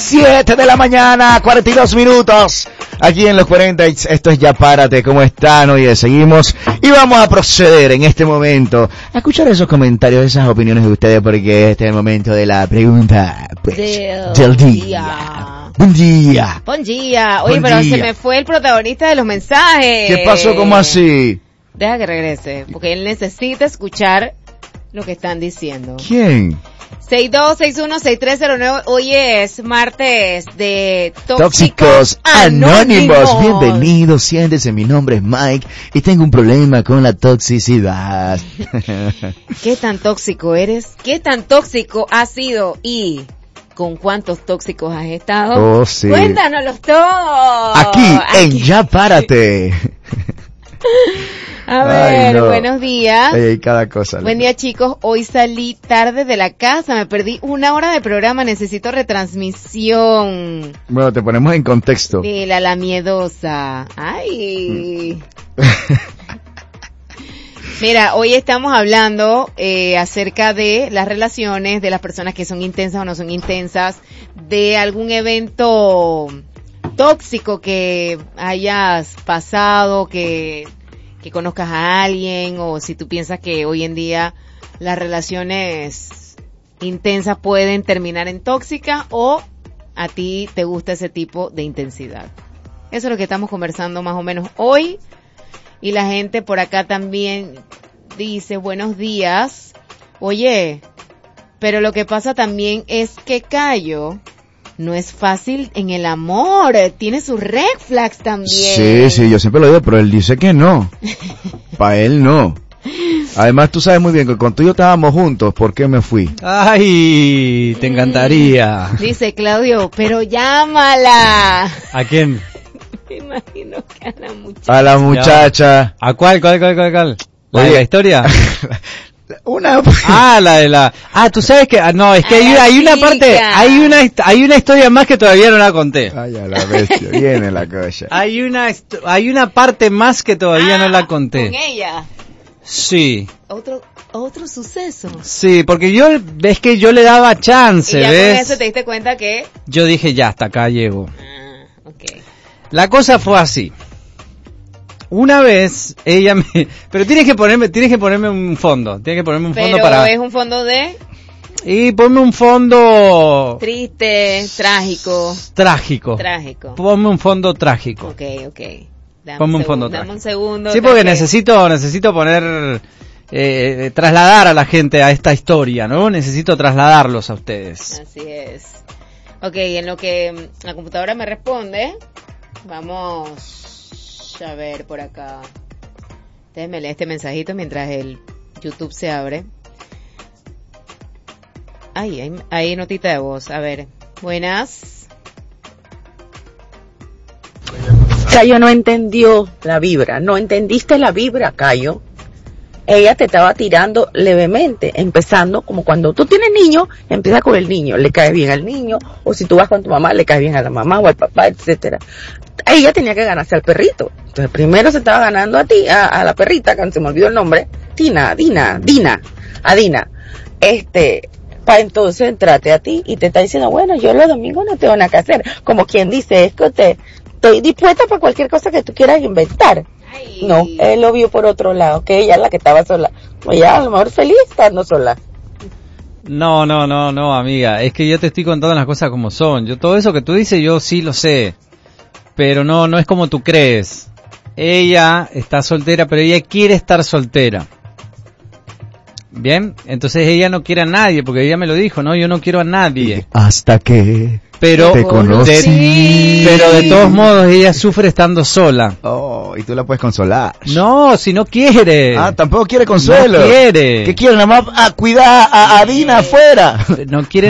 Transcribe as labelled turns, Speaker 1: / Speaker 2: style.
Speaker 1: 7 de la mañana, 42 minutos. Aquí en los 40, esto es Ya Párate. ¿Cómo están? Oye, seguimos y vamos a proceder en este momento a escuchar esos comentarios, esas opiniones de ustedes, porque este es el momento de la pregunta, pues, del día. Buen día.
Speaker 2: Buen día. Oye,
Speaker 1: Buen
Speaker 2: pero
Speaker 1: día.
Speaker 2: se me fue el protagonista de los mensajes.
Speaker 1: ¿Qué pasó? ¿Cómo así?
Speaker 2: Deja que regrese, porque él necesita escuchar lo que están diciendo.
Speaker 1: ¿Quién?
Speaker 2: 62616309. Hoy es martes de
Speaker 1: Tóxicos Anónimos. Bienvenidos, siéntese. Mi nombre es Mike y tengo un problema con la toxicidad.
Speaker 2: ¿Qué tan tóxico eres? ¿Qué tan tóxico has sido? ¿Y con cuántos tóxicos has estado?
Speaker 1: Oh, sí.
Speaker 2: Cuéntanoslos todos.
Speaker 1: Aquí en Ya Párate.
Speaker 2: A ver,
Speaker 1: Ay, no.
Speaker 2: buenos días.
Speaker 1: Hay cada cosa.
Speaker 2: Buen día, chicos. Hoy salí tarde de la casa. Me perdí 1 hora de programa. Necesito retransmisión.
Speaker 1: Bueno, te ponemos en contexto.
Speaker 2: Mira, la miedosa. Ay. Mira, hoy estamos hablando acerca de las relaciones, de las personas que son intensas o no son intensas, de algún evento tóxico que hayas pasado, que conozcas a alguien, o si tú piensas que hoy en día las relaciones intensas pueden terminar en tóxicas, o a ti te gusta ese tipo de intensidad. Eso es lo que estamos conversando más o menos hoy. Y la gente por acá también dice, buenos días. Oye, pero lo que pasa también es que Cayo no es fácil en el amor, tiene sus red flags también.
Speaker 1: Sí, yo siempre lo digo, pero él dice que no. Para él no. Además, tú sabes muy bien que cuando tú y yo estábamos juntos, ¿por qué me fui?
Speaker 3: Ay, te encantaría.
Speaker 2: Dice Claudio, pero llámala.
Speaker 3: ¿A quién?
Speaker 2: Me imagino que a la muchacha.
Speaker 1: A la muchacha.
Speaker 3: ¿A cuál? ¿La de
Speaker 1: Oye.
Speaker 3: la historia?
Speaker 1: Una.
Speaker 3: La de la... tú sabes que... no, es que hay una parte... Hay una historia más que todavía no la conté.
Speaker 1: Ay, a la bestia, viene la cosa.
Speaker 3: Hay una parte más que todavía no la conté.
Speaker 2: ¿Con ella?
Speaker 3: Sí.
Speaker 2: Otro suceso.
Speaker 3: Sí, porque es que yo le daba chance,
Speaker 2: Y ya
Speaker 3: ¿ves?
Speaker 2: con eso te diste cuenta que...
Speaker 3: Yo dije, ya, hasta acá llego.
Speaker 2: Okay.
Speaker 3: La cosa fue así. Una vez ella me... Pero tienes que ponerme un fondo. Tienes que ponerme un fondo para...
Speaker 2: Pero es un fondo de...
Speaker 3: Y ponme un fondo...
Speaker 2: Triste, trágico.
Speaker 3: Trágico. Ponme un fondo trágico.
Speaker 2: Ok.
Speaker 3: Ponme un fondo
Speaker 2: Dame
Speaker 3: trágico.
Speaker 2: un segundo.
Speaker 3: Sí, porque
Speaker 2: ok.
Speaker 3: necesito poner... trasladar a la gente a esta historia, ¿no? Necesito trasladarlos a ustedes.
Speaker 2: Así es. Ok, en lo que la computadora me responde, vamos a ver por acá. Déjenme leer este mensajito mientras el YouTube se abre. Hay notita de voz. A ver, buenas.
Speaker 4: Cayo no entendió la vibra, no entendiste la vibra, Cayo. Ella te estaba tirando levemente, empezando como cuando tú tienes niño, empieza con el niño, le cae bien al niño, o si tú vas con tu mamá, le cae bien a la mamá o al papá, etcétera. Ella tenía que ganarse al perrito. Entonces primero se estaba ganando a ti, a la perrita, que se me olvidó el nombre, Dina. Para entonces entrarte a ti y te está diciendo, bueno, yo los domingos no tengo nada que hacer. Como quien dice, es que estoy dispuesta para cualquier cosa que tú quieras inventar.
Speaker 2: Ay.
Speaker 4: No, él lo vio por otro lado, que ella es la que estaba sola. Ella a lo mejor feliz estando sola.
Speaker 3: No, amiga. Es que yo te estoy contando las cosas como son. Yo todo eso que tú dices, yo sí lo sé. Pero no es como tú crees. Ella está soltera, pero ella quiere estar soltera. Bien, entonces ella no quiere a nadie, porque ella me lo dijo, ¿no? Yo no quiero a nadie.
Speaker 1: Hasta que
Speaker 3: Pero
Speaker 1: te conocí.
Speaker 3: pero de todos modos ella sufre estando sola.
Speaker 1: Oh, y tú la puedes consolar.
Speaker 3: No, si no quiere.
Speaker 1: Tampoco quiere consuelo.
Speaker 3: No quiere.
Speaker 1: ¿Qué quiere? Nada más cuidar a Dina afuera.
Speaker 3: No quiere